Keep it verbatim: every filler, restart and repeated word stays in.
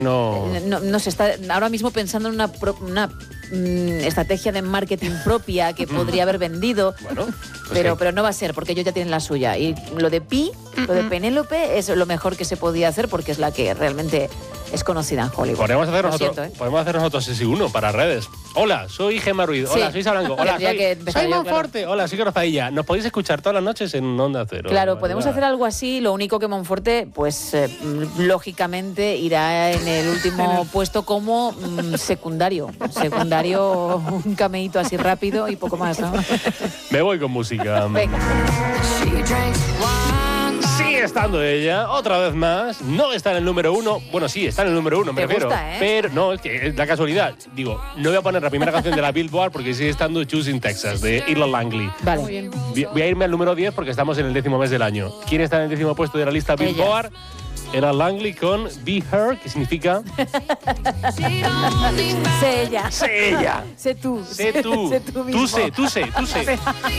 No. no, no se está ahora mismo pensando en una, pro, una mm, estrategia de marketing propia que podría haber vendido, Bueno, pues pero, sí. pero no va a ser, porque ellos ya tienen la suya. Y lo de Pi, lo de Penélope, es lo mejor que se podía hacer porque es la que realmente es conocida en Hollywood. Podemos hacer, Lo nosotros, siento, ¿eh? podemos hacer nosotros ese uno para redes. Hola, soy Gemma Ruiz. Hola, Sí. soy Sablanco. Hola, Tendría soy, que empezar soy yo, Monforte. Hola, soy Corozadilla. Nos podéis escuchar todas las noches en Onda Cero. Claro, ¿Verdad? podemos hacer algo así. Lo único que Monforte, pues eh, lógicamente irá en el último puesto como mm, secundario. Secundario, un cameíto así rápido y poco más, ¿no? Me voy con música. Venga. Sigue estando ella, otra vez más. No está en el número uno. Bueno, sí, está en el número uno, me Te refiero. gusta, ¿eh? Pero no, es que es la casualidad. Digo, no voy a poner la primera canción de la Billboard porque sigue estando Choosing Texas, de Irla Langley. Vale. Muy bien. Voy voy a irme al número diez porque estamos en el décimo mes del año. ¿Quién está en el décimo puesto de la lista Ella. Billboard? Era Langley con Be Her, que significa Sé ella. sé ella. Sé tú. Sé tú. Sé tú Tú mismo. sé, tú sé, tú sé.